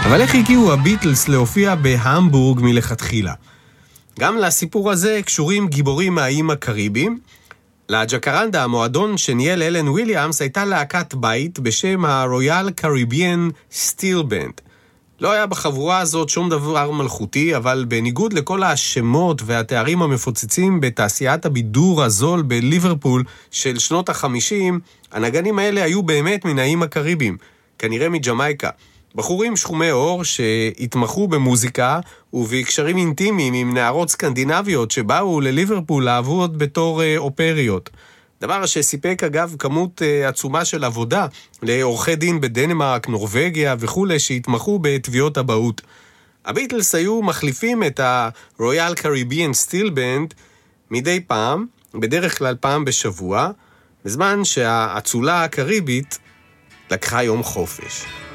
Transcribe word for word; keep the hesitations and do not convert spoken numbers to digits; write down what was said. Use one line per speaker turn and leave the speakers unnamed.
אבל איך הגיעו הביטלס להופיע בהמבורג מלכתחילה? גם לסיפור הזה קשורים גיבורים מהאיים הקריביים. לג'קרנדה, המועדון שניהל אלן וויליאמס, הייתה להקת בית בשם הרויאל קריביאן סטיל בנד. לא היה בחבורה הזאת שום דבר מלכותי, אבל בניגוד לכל השמות והתארים המפוצצים בתעשיית הבידור הזול בליברפול של שנות החמישים, הנגנים האלה היו באמת מן האיים הקריביים, כנראה מג'מייקה. בחורים שחומי אור שהתמחו במוזיקה ובקשרים אינטימיים עם נערות סקנדינביות שבאו לליברפול לעבוד בתור אופריות. דבר שסיפק אגב כמות עצומה של עבודה לעורכי דין בדנמרק, נורווגיה וכו' שהתמחו בתביעות הבאות. הביטלס היו מחליפים את הרויאל קריביאן סטיל בנד מדי פעם, בדרך כלל פעם בשבוע, בזמן שהאצולה הקריבית לקחה יום חופש.